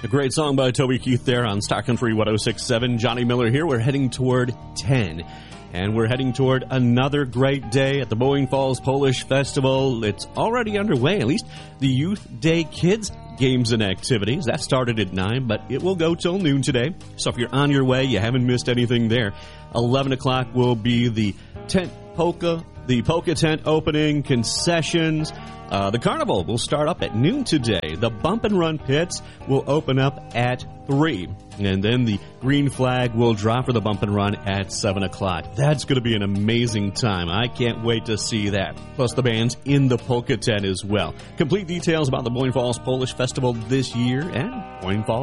A great song by Toby Keith there on Star Country 106.7. Johnny Miller here. We're heading toward 10. And we're heading toward another great day at the Boyne Falls Polish Festival. It's already underway, at least the Youth Day Kids Games and Activities. That started at 9, but it will go till noon today. So if you're on your way, you haven't missed anything there. 11 o'clock will be the polka tent opening, concessions. The carnival will start up at noon today. The bump and run pits will open up at 3. And then the green flag will drop for the bump and run at 7 o'clock. That's going to be an amazing time. I can't wait to see that. Plus the bands in the polka tent as well. Complete details about the Boyne Falls Polish Festival this year at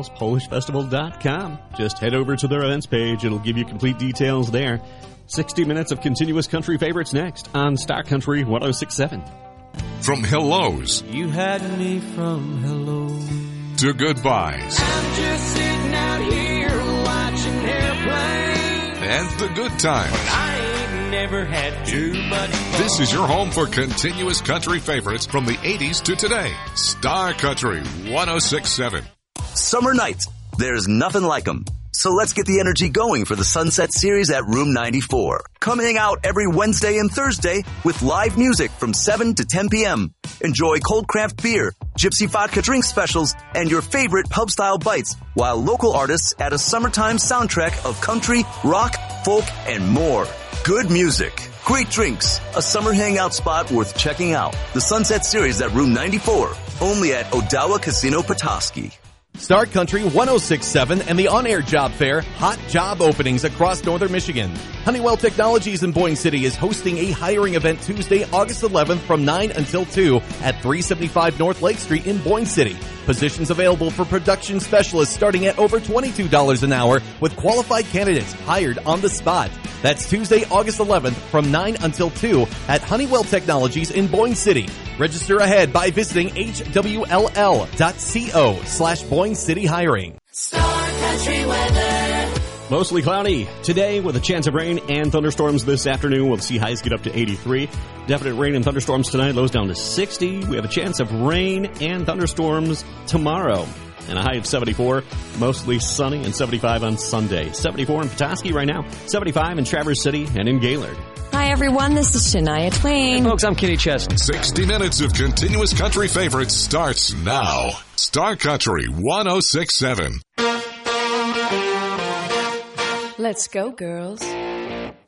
BoyneFallsPolishFestival.com. Just head over to their events page. It'll give you complete details there. 60 minutes of continuous country favorites next on Star Country 106.7. From hellos. You had me from hello to goodbyes. I'm just sitting out here watching airplanes. And the good times. I ain't never had too much fun. This is your home for continuous country favorites from the 80s to today. Star Country 106.7. Summer nights. There's nothing like them. So let's get the energy going for the Sunset Series at Room 94. Come hang out every Wednesday and Thursday with live music from 7 to 10 p.m. Enjoy cold craft beer, gypsy vodka drink specials, and your favorite pub-style bites, while local artists add a summertime soundtrack of country, rock, folk, and more. Good music, great drinks, a summer hangout spot worth checking out. The Sunset Series at Room 94, only at Odawa Casino Petoskey. Star Country 106.7 and the On-Air Job Fair, hot job openings across northern Michigan. Honeywell Technologies in Boyne City is hosting a hiring event Tuesday, August 11th from 9 until 2 at 375 North Lake Street in Boyne City. Positions available for production specialists starting at over $22 an hour with qualified candidates hired on the spot. That's Tuesday, August 11th from 9 until 2 at Honeywell Technologies in Boyne City. Register ahead by visiting hwll.co/Boyne City Hiring. Star Country weather. Mostly cloudy today with a chance of rain and thunderstorms this afternoon. We'll see highs get up to 83. Definite rain and thunderstorms tonight, lows down to 60. We have a chance of rain and thunderstorms tomorrow. And a high of 74, mostly sunny, and 75 on Sunday. 74 in Petoskey right now, 75 in Traverse City and in Gaylord. Hi, everyone. This is Shania Twain. Hey, folks, I'm Kenny Chesney. 60 minutes of continuous country favorites starts now. Star Country 106.7. Let's go, girls.